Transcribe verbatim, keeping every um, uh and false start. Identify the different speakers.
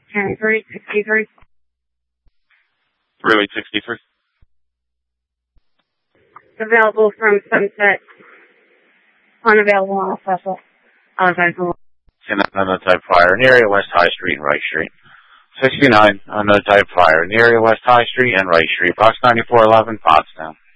Speaker 1: ten three sixty-three.
Speaker 2: three eight sixty-three.
Speaker 1: Available from Sunset. Unavailable on special. Unavailable.
Speaker 2: Unknown type fire, in the area West High Street and Wright Street. sixty-nine, unknown type fire, in the area West High Street and Wright Street. Box ninety-four eleven, Pottstown.